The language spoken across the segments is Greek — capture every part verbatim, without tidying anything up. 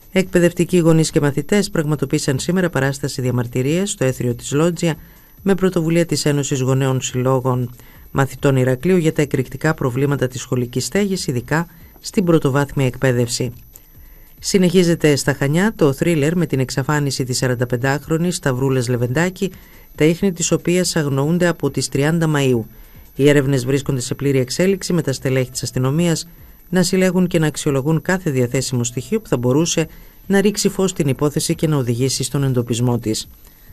Εκπαιδευτικοί γονείς και μαθητές πραγματοποίησαν σήμερα παράσταση διαμαρτυρίας στο έθριο της Λότζια με πρωτοβουλία της Ένωσης Γονέων Συλλόγων Μαθητών Ηρακλείου για τα εκρηκτικά προβλήματα της σχολικής στέγης, ειδικά στην πρωτοβάθμια εκπαίδευση. Συνεχίζεται στα Χανιά το θρίλερ με την εξαφάνιση της σαρανταπεντάχρονης Σταυρούλας Λεβεντάκη, τα ίχνη της οποίας αγνοούνται από τις τριάντα Μαΐου. Οι έρευνες βρίσκονται σε πλήρη εξέλιξη με τα στελέχη της αστυνομίας να συλλέγουν και να αξιολογούν κάθε διαθέσιμο στοιχείο που θα μπορούσε να ρίξει φως στην υπόθεση και να οδηγήσει στον εντοπισμό της.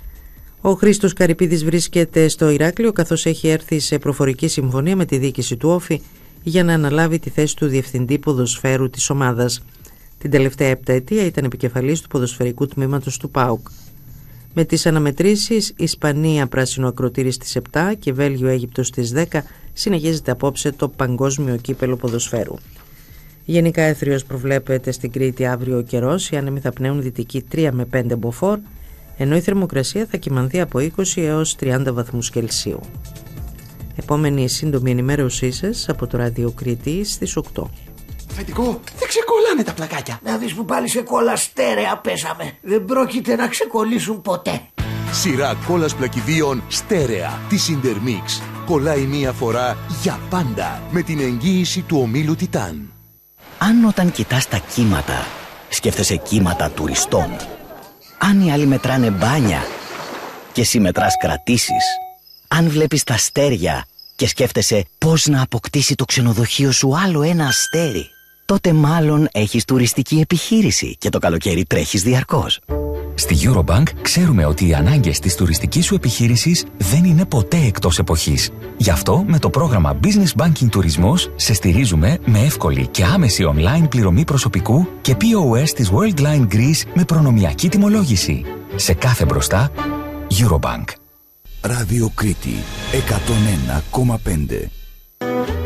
Ο Χρήστος Καρυπίδης βρίσκεται στο Ηράκλειο καθώς έχει έρθει σε προφορική συμφωνία με τη διοίκηση του Όφη για να αναλάβει τη θέση του διευθυντή ποδοσφαίρου της ομάδας. Την τελευταία επταετία ήταν επικεφαλής του ποδοσφαιρικού τμήματος του ΠΑΟΚ. Με τις αναμετρήσεις Ισπανία πράσινο ακροτήρι στις επτά και Βέλγιο Αίγυπτος στις δέκα συνεχίζεται απόψε το παγκόσμιο κύπελο ποδοσφαίρου. Γενικά έθριος προβλέπεται στην Κρήτη αύριο ο καιρός, οι άνεμοι θα πνέουν δυτική τρία με πέντε μποφόρ, ενώ η θερμοκρασία θα κυμανθεί από είκοσι έως τριάντα βαθμούς Κελσίου. Επόμενη σύντομη ενημέρωσή σας από το Ράδιο Κρήτη στις οκτώ. Αφεντικό, δεν ξεκολλάνε τα πλακάκια. Να δεις που πάλι σε κόλλα στέρεα πέσαμε. Δεν πρόκειται να ξεκολλήσουν ποτέ. Σειρά κόλλας πλακιδίων στέρεα της Intermix. Κολλάει μία φορά για πάντα με την εγγύηση του ομίλου Τιτάν. Αν όταν κοιτάς τα κύματα σκέφτεσαι κύματα τουριστών, αν οι άλλοι μετράνε μπάνια και εσύ μετράς κρατήσεις, αν βλέπεις τα αστέρια και σκέφτεσαι πώς να αποκτήσει το ξενοδοχείο σου άλλο ένα αστέρι, τότε μάλλον έχεις τουριστική επιχείρηση και το καλοκαίρι τρέχεις διαρκώς. Στη Eurobank ξέρουμε ότι οι ανάγκες της τουριστικής σου επιχείρησης δεν είναι ποτέ εκτός εποχής. Γι' αυτό με το πρόγραμμα Business Banking Τουρισμός σε στηρίζουμε με εύκολη και άμεση online πληρωμή προσωπικού και πι ο ες της Worldline Greece με προνομιακή τιμολόγηση. Σε κάθε μπροστά, Eurobank. Ράδιο Κρήτη εκατόν ένα κόμμα πέντε.